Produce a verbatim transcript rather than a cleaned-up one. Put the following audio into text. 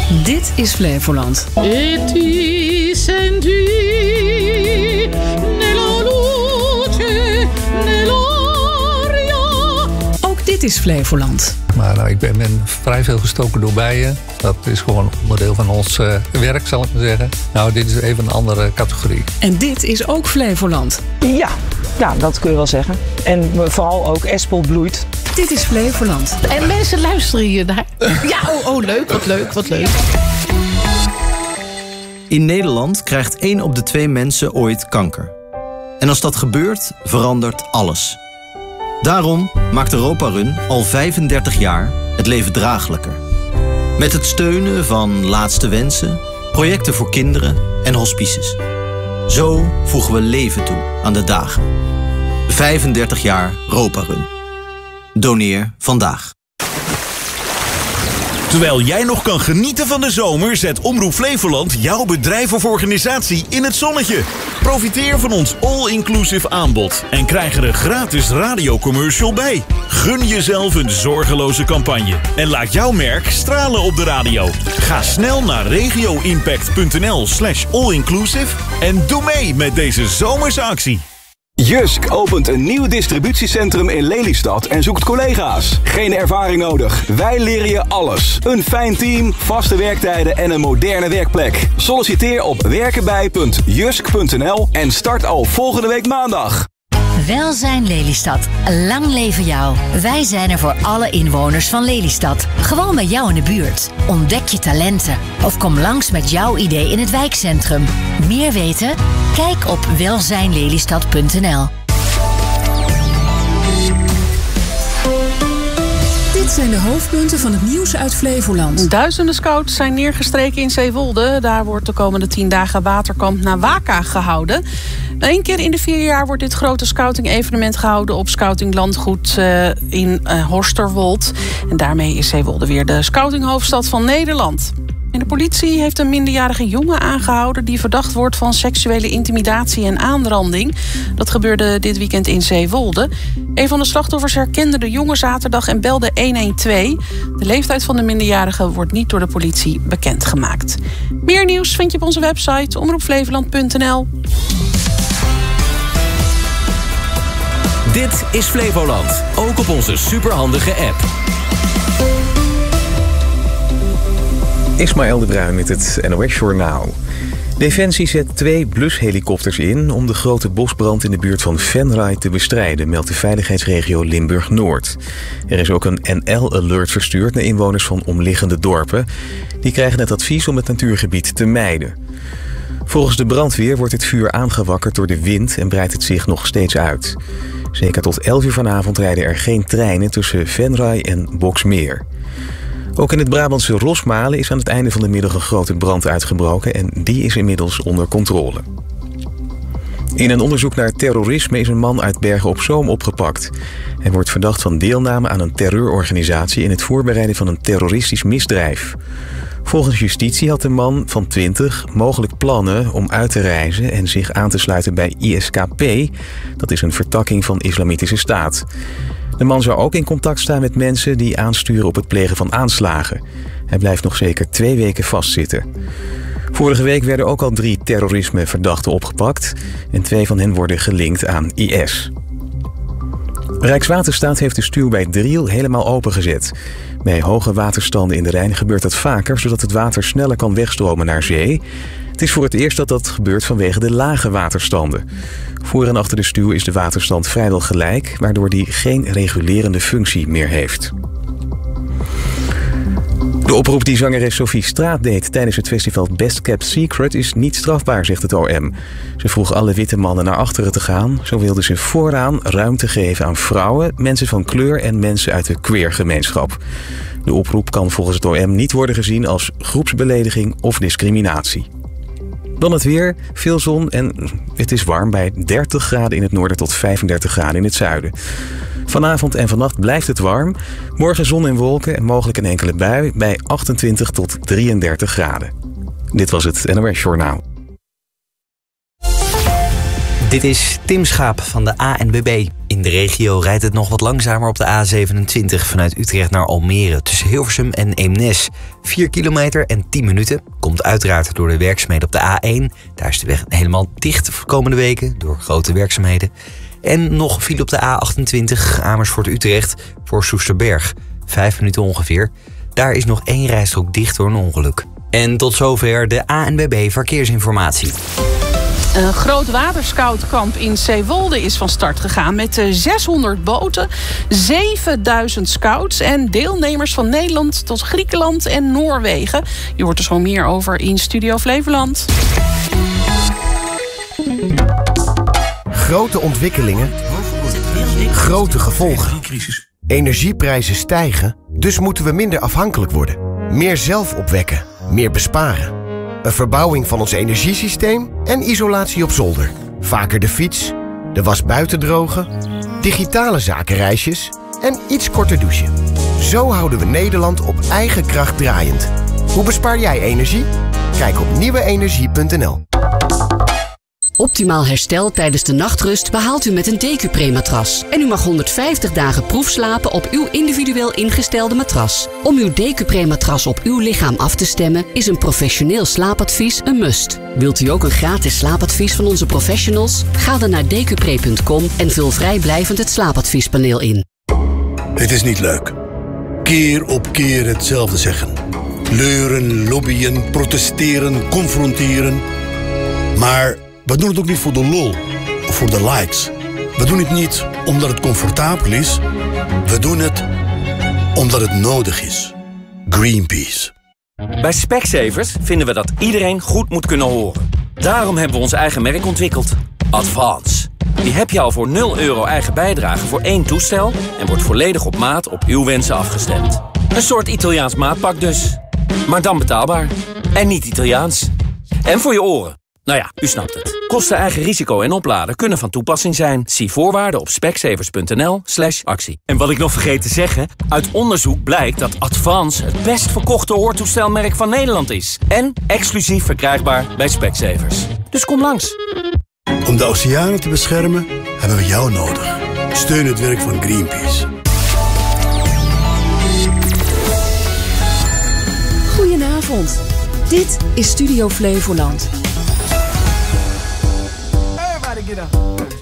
Dit is Flevoland. E ti senti nella luce, nell'aria. Ook dit is Flevoland. Maar nou, ik ben, ben vrij veel gestoken door bijen. Dat is gewoon onderdeel van ons uh, werk, zal ik maar zeggen. Nou, dit is even een andere categorie. En dit is ook Flevoland. Ja, ja, dat kun je wel zeggen. En vooral ook Espel bloeit. Dit is Flevoland. En mensen luisteren hier naar. Ja, oh, oh, leuk, wat leuk, wat leuk. In Nederland krijgt één op de twee mensen ooit kanker. En als dat gebeurt, verandert alles. Daarom maakt Europa Run al vijfendertig jaar het leven draaglijker. Met het steunen van Laatste Wensen, projecten voor kinderen en hospices. Zo voegen we leven toe aan de dagen. vijfendertig jaar Europa Run. Doneer vandaag. Terwijl jij nog kan genieten van de zomer, zet Omroep Flevoland jouw bedrijf of organisatie in het zonnetje. Profiteer van ons all-inclusive aanbod en krijg er een gratis radiocommercial bij. Gun jezelf een zorgeloze campagne en laat jouw merk stralen op de radio. Ga snel naar regioimpact.nl slash allinclusive en doe mee met deze zomerse actie. Jysk opent een nieuw distributiecentrum in Lelystad en zoekt collega's. Geen ervaring nodig, wij leren je alles. Een fijn team, vaste werktijden en een moderne werkplek. Solliciteer op werkenbij punt jysk punt n l en start al volgende week maandag. Welzijn Lelystad. Lang leven jou. Wij zijn er voor alle inwoners van Lelystad. Gewoon bij jou in de buurt. Ontdek je talenten. Of kom langs met jouw idee in het wijkcentrum. Meer weten? Kijk op welzijn lelystad punt n l. Dit zijn de hoofdpunten van het nieuws uit Flevoland. Duizenden scouts zijn neergestreken in Zeewolde. Daar wordt de komende tien dagen waterkamp Nawaka gehouden. Eén keer in de vier jaar wordt dit grote scouting-evenement gehouden op scoutinglandgoed uh, in uh, Horsterwold. En daarmee is Zeewolde weer de scoutinghoofdstad van Nederland. En de politie heeft een minderjarige jongen aangehouden die verdacht wordt van seksuele intimidatie en aanranding. Dat gebeurde dit weekend in Zeewolde. Een van de slachtoffers herkende de jongen zaterdag en belde honderdtwaalf. De leeftijd van de minderjarige wordt niet door de politie bekendgemaakt. Meer nieuws vind je op onze website omroep flevoland punt n l. Dit is Flevoland, ook op onze superhandige app. Ismaël de Bruin met het N O S-journaal. Defensie zet twee blushelikopters in om de grote bosbrand in de buurt van Venray te bestrijden, meldt de veiligheidsregio Limburg-Noord. Er is ook een N L-alert verstuurd naar inwoners van omliggende dorpen. Die krijgen het advies om het natuurgebied te mijden. Volgens de brandweer wordt het vuur aangewakkerd door de wind en breidt het zich nog steeds uit. Zeker tot elf uur vanavond rijden er geen treinen tussen Venray en Boxmeer. Ook in het Brabantse Rosmalen is aan het einde van de middag een grote brand uitgebroken en die is inmiddels onder controle. In een onderzoek naar terrorisme is een man uit Bergen op Zoom opgepakt. Hij wordt verdacht van deelname aan een terreurorganisatie in het voorbereiden van een terroristisch misdrijf. Volgens justitie had de man van twintig mogelijk plannen om uit te reizen en zich aan te sluiten bij I S K P. Dat is een vertakking van Islamitische Staat. De man zou ook in contact staan met mensen die aansturen op het plegen van aanslagen. Hij blijft nog zeker twee weken vastzitten. Vorige week werden ook al drie terrorismeverdachten opgepakt en twee van hen worden gelinkt aan I S. Rijkswaterstaat heeft de stuw bij Driel helemaal opengezet. Bij hoge waterstanden in de Rijn gebeurt dat vaker, zodat het water sneller kan wegstromen naar zee. Het is voor het eerst dat dat gebeurt vanwege de lage waterstanden. Voor en achter de stuw is de waterstand vrijwel gelijk, waardoor die geen regulerende functie meer heeft. De oproep die zangeres Sophie Straat deed tijdens het festival Best Kept Secret is niet strafbaar, zegt het O M. Ze vroeg alle witte mannen naar achteren te gaan. Zo wilde ze vooraan ruimte geven aan vrouwen, mensen van kleur en mensen uit de queergemeenschap. De oproep kan volgens het O M niet worden gezien als groepsbelediging of discriminatie. Dan het weer, veel zon en het is warm bij dertig graden in het noorden tot vijfendertig graden in het zuiden. Vanavond en vannacht blijft het warm. Morgen zon en wolken en mogelijk een enkele bui bij achtentwintig tot drieëndertig graden. Dit was het N O S Journaal. Dit is Tim Schaap van de A N W B. In de regio rijdt het nog wat langzamer op de A zevenentwintig... vanuit Utrecht naar Almere tussen Hilversum en Eemnes. vier kilometer en tien minuten. Komt uiteraard door de werkzaamheden op de A één. Daar is de weg helemaal dicht de komende weken door grote werkzaamheden. En nog file op de A achtentwintig Amersfoort-Utrecht voor Soesterberg. Vijf minuten ongeveer. Daar is nog één rijstrook dicht door een ongeluk. En tot zover de A N W B Verkeersinformatie. Een groot waterscoutkamp in Zeewolde is van start gegaan met zeshonderd boten, zevenduizend scouts en deelnemers van Nederland tot Griekenland en Noorwegen. Je hoort er zo meer over in Studio Flevoland. Grote ontwikkelingen, grote gevolgen. Energieprijzen stijgen, dus moeten we minder afhankelijk worden. Meer zelf opwekken, meer besparen. Een verbouwing van ons energiesysteem en isolatie op zolder. Vaker de fiets, de was buiten drogen, digitale zakenreisjes en iets korter douchen. Zo houden we Nederland op eigen kracht draaiend. Hoe bespaar jij energie? Kijk op nieuwe energie punt n l. Optimaal herstel tijdens de nachtrust behaalt u met een Decupre-matras. En u mag honderdvijftig dagen proefslapen op uw individueel ingestelde matras. Om uw Decupre-matras op uw lichaam af te stemmen is een professioneel slaapadvies een must. Wilt u ook een gratis slaapadvies van onze professionals? Ga dan naar decupre punt com en vul vrijblijvend het slaapadviespaneel in. Het is niet leuk. Keer op keer hetzelfde zeggen. Leuren, lobbyen, protesteren, confronteren. Maar we doen het ook niet voor de lol of voor de likes. We doen het niet omdat het comfortabel is. We doen het omdat het nodig is. Greenpeace. Bij Specsavers vinden we dat iedereen goed moet kunnen horen. Daarom hebben we ons eigen merk ontwikkeld. Advance. Die heb je al voor nul euro eigen bijdrage voor één toestel... en wordt volledig op maat op uw wensen afgestemd. Een soort Italiaans maatpak dus. Maar dan betaalbaar. En niet Italiaans. En voor je oren. Nou ja, u snapt het. Kosten, eigen risico en opladen kunnen van toepassing zijn. Zie voorwaarden op specsavers punt n l slash actie. En wat ik nog vergeet te zeggen... uit onderzoek blijkt dat Advance het best verkochte hoortoestelmerk van Nederland is. En exclusief verkrijgbaar bij Specsavers. Dus kom langs. Om de oceanen te beschermen hebben we jou nodig. Steun het werk van Greenpeace. Goedenavond. Dit is Studio Flevoland. Everybody get up.